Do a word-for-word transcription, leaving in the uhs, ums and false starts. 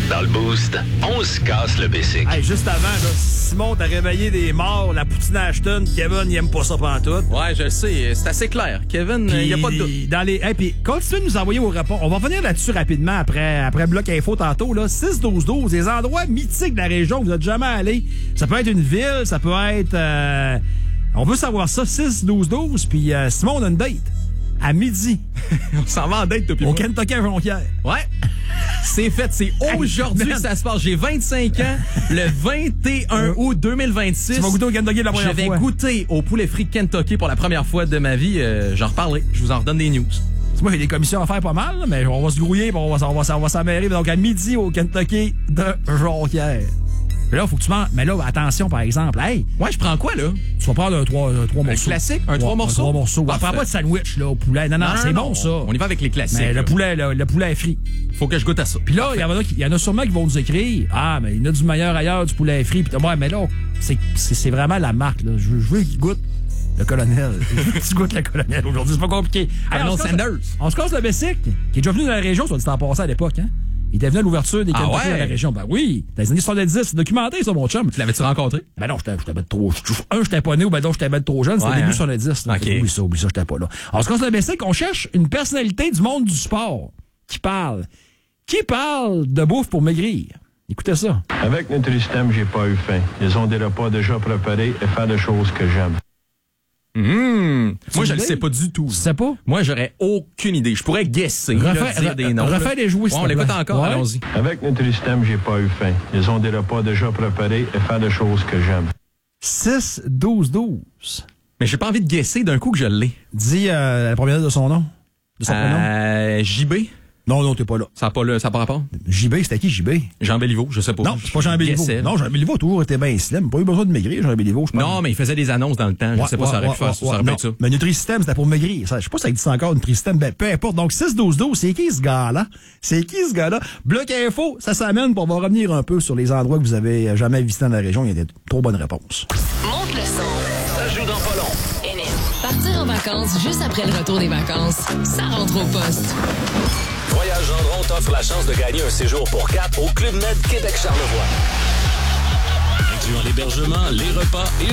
Dans le Boost, on se casse le bicycle. Hey, juste avant, là, Simon t'a réveillé des morts, la poutine à Ashton, Kevin, il aime pas ça pantoute. Ouais, je le sais, c'est assez clair. Kevin, il n'y a pas de doute. Dans les... hey, puis continuez de nous envoyer vos réponses. On va revenir là-dessus rapidement après, après Bloc Info tantôt. Là. six douze douze, des endroits mythiques de la région où vous n'êtes jamais allé. Ça peut être une ville, ça peut être... Euh... On veut savoir ça, six douze douze, puis euh, Simon, on a une date. À midi. On s'en va en date depuis Au moi. Kentucky à Jonquière. Ouais. C'est fait. C'est aujourd'hui que ça se passe. J'ai vingt-cinq ans. Le vingt et un août deux mille vingt-six. Tu vas goûter au Kentucky la première fois. Je vais fois. goûter au poulet frit Kentucky pour la première fois de ma vie. Euh, j'en reparlerai. Je vous en redonne des news. Moi, j'ai des commissions à faire pas mal, là, mais on va se grouiller, on va, on va, on va s'amérer. Donc, à midi au Kentucky de Jonquière. Là, il faut que tu manges. Mais là, attention, par exemple. Hey, ouais, je prends quoi, là? Tu vas prendre un trois, un trois un morceaux. Classique? Un trois morceaux? Un trois morceaux. On prend pas de sandwich, là, au poulet. Non, non, non c'est bon, ça. On y va avec les classiques. Mais là. le poulet, le, le poulet est frit. Faut que je goûte à ça. Puis là, il y, en a, y en a sûrement qui vont nous écrire. Ah, mais il y en a du meilleur ailleurs, du poulet frit. Puis ouais, mais là, c'est, c'est, c'est vraiment la marque, là. Je veux, je veux qu'il goûte le colonel. Je veux que tu goûtes le colonel aujourd'hui. C'est pas compliqué. Arnold Sanders. On se casse le bicycle, qui est déjà venu dans la région, soit dit en passant à l'époque, hein. Il était venu à l'ouverture des ah Kentucky ouais? dans la région. Ben oui, dans les années soixante-dix, c'est documenté, ça, mon chum. Tu l'avais-tu rencontré? Ben non, j'étais, j'étais trop... Un, j'étais pas né, ou ben non, j'étais trop jeune. C'était ouais, début hein? soixante-dix. OK. Oublie ça, oublie ça, j'étais pas là. Alors, ce qu'on se dit, c'est qu'on cherche une personnalité du monde du sport qui parle. Qui parle de bouffe pour maigrir? Écoutez ça. Avec Nutrisystem, j'ai pas eu faim. Ils ont des repas déjà préparés et faire des choses que j'aime. Mmh. Moi, je le sais pas du tout. Tu sais pas? Moi, j'aurais aucune idée. Je pourrais guesser. Refais, dire des noms. Refais des jouets, ouais, on l'écoute encore, ouais. Allons-y. Avec Nutrisystem, j'ai pas eu faim. Ils ont des repas déjà préparés et faire des choses que j'aime. six douze douze. Mais j'ai pas envie de guesser d'un coup que je l'ai. Dis euh, la première lettre de son nom. De son euh, prénom. J B. Non, non, t'es pas là. Ça n'a pas, le, ça a pas rapport? J B, c'était qui, J B? Jean Béliveau, je sais pas. Non, c'est pas Jean Béliveau. Non, Jean Béliveau a toujours été bien slim. Pas eu besoin de maigrir, Jean Béliveau, je pense. Non, mais il faisait des annonces dans le temps. Je ouais, sais pas, ouais, ça aurait ouais, pu faire ouais, ça. Ça aurait non, pu être ça. Mais Nutrisystem, c'était pour maigrir. Ça, je sais pas si ça existe encore, Nutrisystem. Ben, peu importe. Donc, six douze douze, c'est qui ce gars-là? C'est qui ce gars-là? Bloc Info, ça s'amène pour on va revenir un peu sur les endroits que vous avez jamais visités dans la région. Il y a des trop bonnes réponses. Monte le son. Ça joue dans pas long. Partir en vacances juste après le retour des vacances, ça rentre au poste. Voyage Gendron t'offre la chance de gagner un séjour pour quatre au Club Med Québec-Charlevoix. Incluant l'hébergement, les repas et